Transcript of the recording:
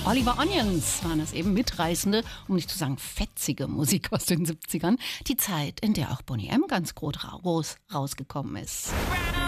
Oliver Onions waren es eben, mitreißende, um nicht zu sagen fetzige Musik aus den 70ern. Die Zeit, in der auch Boney M. ganz groß rausgekommen ist.